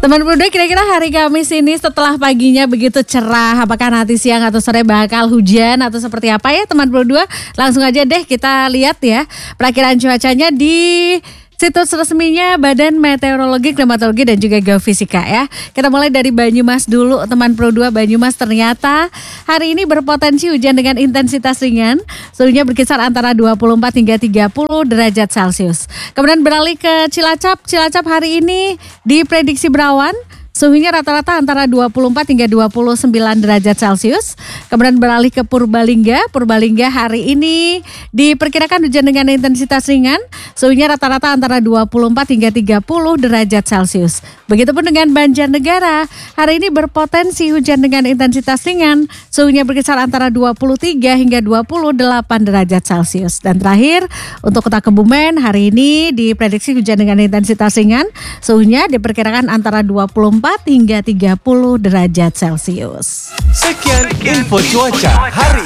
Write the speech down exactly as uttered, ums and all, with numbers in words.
Teman Bruda, kira-kira hari Kamis ini setelah paginya begitu cerah, apakah nanti siang atau sore bakal hujan atau seperti apa ya teman Bruda? Langsung aja deh kita lihat ya perakiran cuacanya di situs resminya Badan Meteorologi, Klimatologi dan juga Geofisika ya. Kita mulai dari Banyumas dulu teman Pro dua. Banyumas ternyata hari ini berpotensi hujan dengan intensitas ringan. Suhunya berkisar antara dua puluh empat hingga tiga puluh derajat Celcius. Kemudian beralih ke Cilacap. Cilacap hari ini diprediksi berawan. Suhunya rata-rata antara dua puluh empat hingga dua puluh sembilan derajat Celcius. Kemudian beralih ke Purbalingga. Purbalingga hari ini diperkirakan hujan dengan intensitas ringan. Suhunya rata-rata antara dua puluh empat hingga tiga puluh derajat Celcius. Begitupun dengan Banjarnegara. Hari ini berpotensi hujan dengan intensitas ringan. Suhunya berkisar antara dua puluh tiga hingga dua puluh delapan derajat Celcius. Dan terakhir untuk Kota Kebumen hari ini diprediksi hujan dengan intensitas ringan. Suhunya diperkirakan antara dua puluh empat hingga tiga puluh derajat Celcius. Sekian info cuaca hari ini.